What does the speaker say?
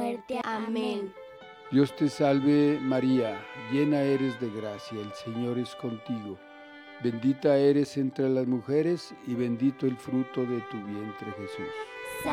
muerte. Amén. Dios te salve María, llena eres de gracia, el Señor es contigo. Bendita eres entre las mujeres y bendito el fruto de tu vientre Jesús.